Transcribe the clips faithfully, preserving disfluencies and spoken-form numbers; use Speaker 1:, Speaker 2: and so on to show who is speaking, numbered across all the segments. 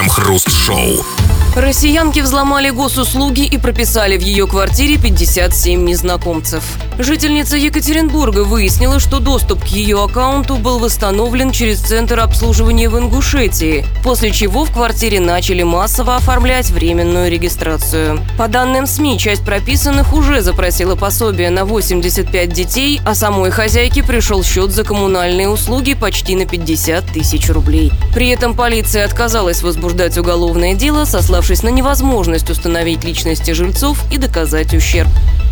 Speaker 1: Крем-хруст-шоу.
Speaker 2: Россиянки взломали госуслуги и прописали в ее квартире пятьдесят семь незнакомцев. Жительница Екатеринбурга выяснила, что доступ к ее аккаунту был восстановлен через Центр обслуживания в Ингушетии, после чего в квартире начали массово оформлять временную регистрацию. По данным СМИ, часть прописанных уже запросила пособие на восемьдесят пять детей, а самой хозяйке пришел счет за коммунальные услуги почти на пятьдесят тысяч рублей. При этом полиция отказалась возбуждать уголовное дело, сославшись на невозможность установить личности жильцов и доказать ущерб.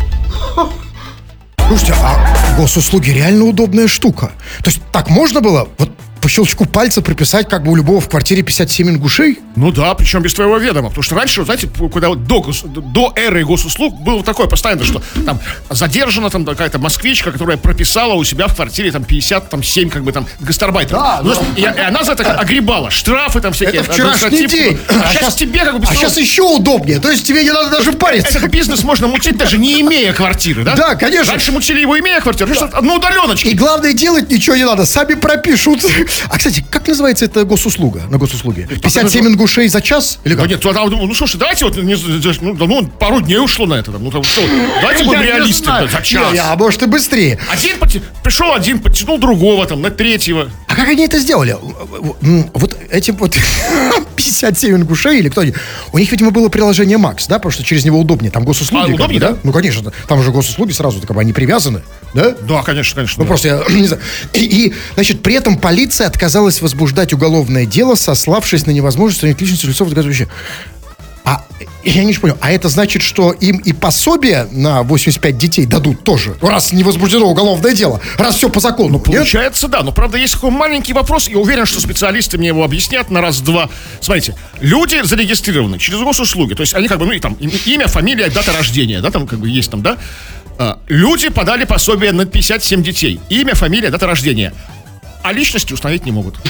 Speaker 3: Слушайте, а госуслуги реально удобная штука. То есть так можно было вот по щелчку пальца прописать как бы у любого в квартире пятьдесят семь ингушей?
Speaker 4: Ну да, причем без твоего ведома. Потому что раньше, знаете, когда вот до, до эры госуслуг было такое постоянно, что там задержана там какая-то москвичка, которая прописала у себя в квартире там пятьдесят семь как бы там гастарбайтеров. Да, ну, и, и она за это огребала. Штрафы там всякие.
Speaker 3: Это вчерашний день.
Speaker 4: А, а сейчас тебе как бы...
Speaker 3: А сейчас еще удобнее. То есть тебе не надо даже париться.
Speaker 4: Этот бизнес можно мутить даже не имея квартиры, да?
Speaker 3: Да, конечно.
Speaker 4: Раньше мутили его, имея квартиру. Да. На удаленочке.
Speaker 3: И главное, делать ничего не надо. Сами пропишут. А, кстати, как называется эта госуслуга на госуслуге? пятьдесят семь ингушей за час? Или как?
Speaker 4: Да нет, ну слушай, давайте вот не, ну, ну, пару дней ушло на это. Ну, что, давайте будем реалисты. За час.
Speaker 3: Не, а может и быстрее.
Speaker 4: Один потя... Пришел один, подтянул другого, там, на третьего.
Speaker 3: А как они это сделали? Вот эти вот пятьдесят семь ингушей или кто-нибудь, у них, видимо, было приложение Макс, да, потому что через него удобнее. Там госуслуги.
Speaker 4: А, удобнее,
Speaker 3: бы, да?
Speaker 4: да?
Speaker 3: Ну, конечно, там уже госуслуги сразу, как бы они привязаны, да?
Speaker 4: Да, конечно, конечно.
Speaker 3: Ну,
Speaker 4: да.
Speaker 3: просто я не знаю. И, и, значит, при этом полиция отказалась возбуждать уголовное дело, сославшись на невозможность установить личность жильцов доказывающих. А я не понял, а это значит, что им и пособие на восемьдесят пять детей дадут тоже, раз не возбуждено уголовное дело, раз все по закону?
Speaker 4: Ну, получается, да. Но, правда, есть такой маленький вопрос. Я уверен, что специалисты мне его объяснят на раз-два. Смотрите, люди зарегистрированы через госуслуги. То есть они как бы, ну, и там имя, фамилия, дата рождения, да, там как бы есть там, да. Люди подали пособие на пятьдесят семь детей. Имя, фамилия, дата рождения. А личности установить не могут.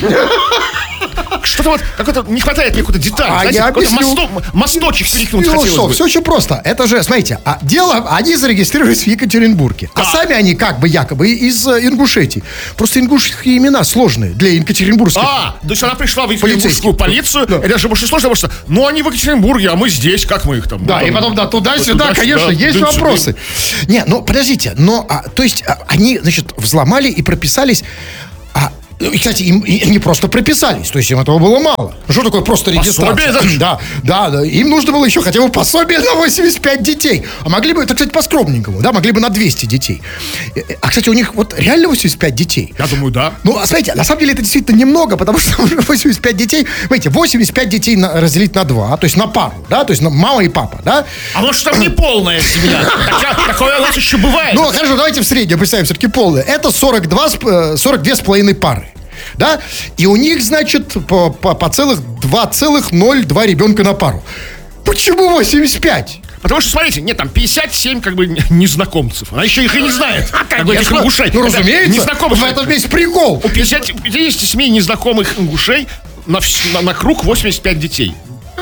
Speaker 4: Что-то вот, какой-то, не хватает мне какой-то детали.
Speaker 3: А
Speaker 4: знаете,
Speaker 3: я
Speaker 4: какой-то
Speaker 3: объясню.
Speaker 4: мосто, мосточек перекинуть
Speaker 3: ну,
Speaker 4: хотелось
Speaker 3: что,
Speaker 4: бы.
Speaker 3: Все очень просто. Это же, смотрите, а дело, они зарегистрировались в Екатеринбурге. Да. А сами они как бы якобы из э, Ингушетии. Просто ингушские имена сложные для екатеринбургских.
Speaker 4: А, то есть она пришла в екатеринбургскую полицию. Да. Это же очень сложно, потому что, ну, они в Екатеринбурге, а мы здесь, как мы их там?
Speaker 3: Да,
Speaker 4: ну, там,
Speaker 3: и потом, да, туда-сюда,
Speaker 4: туда,
Speaker 3: конечно,
Speaker 4: сюда,
Speaker 3: есть
Speaker 4: туда,
Speaker 3: вопросы. Сюда. Не, ну, подождите, но, а, то есть, а, они, значит, взломали и прописались... А, и, кстати, им и, не просто прописались, то есть им этого было мало. Что такое просто регистрация? Пособие, да, да, да, им нужно было еще хотя бы пособие на восемьдесят пять детей. А могли бы, это, кстати, по-скромненькому, да, могли бы на двести детей. А, кстати, у них вот реально восемьдесят пять детей.
Speaker 4: Я думаю, да.
Speaker 3: Ну, а смотрите, на самом деле это действительно немного, потому что уже восемьдесят пять детей, смотрите, восемьдесят пять детей на, разделить на два, то есть на пару, да, то есть на мама и папа, да.
Speaker 4: А может, там не полная семья? Такое у нас еще бывает.
Speaker 3: Ну, хорошо, давайте в среднем представим все-таки полное. Это сорок два, сорок две с половиной пары. Да? И у них, значит, по, по, по целых два целых ноль два ребенка на пару. Почему восемьдесят пять?
Speaker 4: Потому что, смотрите, нет, там пятьдесят семь как бы незнакомцев. Она еще их и не знает.
Speaker 3: А, конечно. Ингушей. Ну, разумеется.
Speaker 4: Незнакомых.
Speaker 3: В этом весь прикол.
Speaker 4: У пятидесяти семь незнакомых ингушей на, на, на круг восемьдесят пять детей.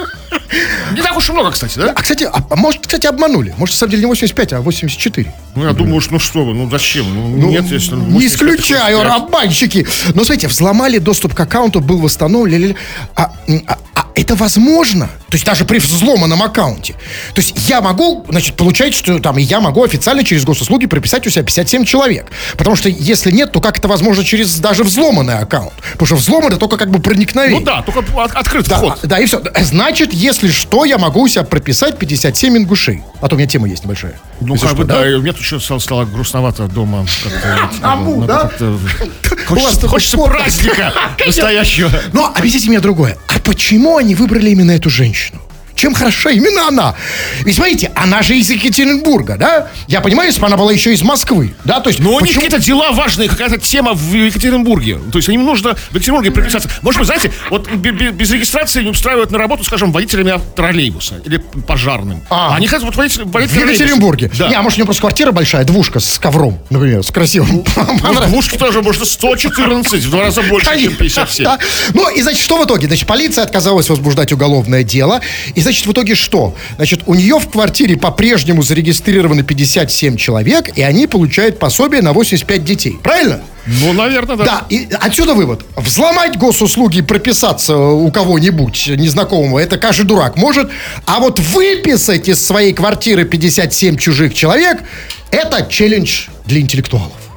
Speaker 4: Не так уж и много, кстати, да?
Speaker 3: А, кстати, а, а может, кстати, обманули. Может, на самом деле не восемьдесят пять, а восемьдесят четыре.
Speaker 4: Ну, я думаю, что, ну что вы, ну зачем? Ну,
Speaker 3: ну,
Speaker 4: нет, если...
Speaker 3: Не исключаю, обманщики. Но, смотрите, взломали доступ к аккаунту, был восстановлен. А, а, а это возможно? То есть даже при взломанном аккаунте. То есть я могу, значит, получать, что там я могу официально через госуслуги прописать у себя пятьдесят семь человек. Потому что если нет, то как это возможно через даже взломанный аккаунт? Потому что взлом это только как бы проникновение.
Speaker 4: Ну да, только от, открыт
Speaker 3: да,
Speaker 4: вход.
Speaker 3: Да, и все. Значит, если что, я могу у себя прописать пятьдесят семь ингушей. А то у меня тема есть небольшая.
Speaker 4: Ну, как бы, да, мне тут что стало грустновато дома.
Speaker 3: Аму, да?
Speaker 4: Хочется праздника настоящего.
Speaker 3: Но объясните мне другое. А почему они выбрали именно эту женщину? Чем хороша именно она? Ведь смотрите, она же из Екатеринбурга, да? Я понимаю, если бы она была еще из Москвы, да? То есть,
Speaker 4: но у них какие-то дела важные, какая-то тема в Екатеринбурге. То есть им нужно в Екатеринбурге прописаться. Может быть, знаете, вот без регистрации не устраивают на работу, скажем, водителями троллейбуса или пожарным. А, они хотят вот водить, водить
Speaker 3: в Екатеринбурге.
Speaker 4: Да.
Speaker 3: Не, а может, у него просто квартира большая, двушка с ковром, например, с красивым.
Speaker 4: Ну, двушки тоже можно сто четырнадцать, в два раза больше, чем пятьдесят семь.
Speaker 3: Ну, и, значит, что в итоге? Значит, полиция отказалась возбуждать уголовное дело. И, значит, в итоге что? Значит, у нее в квартире по-прежнему зарегистрированы пятьдесят семь человек, и они получают пособие на восемьдесят пять детей. Правильно?
Speaker 4: Ну, наверное, да.
Speaker 3: Да, и отсюда вывод. Взломать госуслуги и прописаться у кого-нибудь незнакомого, это каждый дурак может. А вот выписать из своей квартиры пятьдесят семь чужих человек, это челлендж для интеллектуалов.